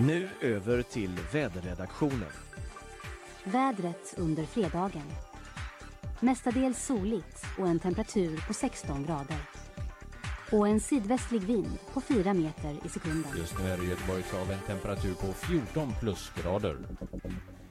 Nu över till väderredaktionen. Vädret under fredagen. Mestadels soligt och en temperatur på 16 grader. Och en sydvästlig vind på 4 meter i sekunden. Just nu är det Göteborgshav en temperatur på 14 plusgrader.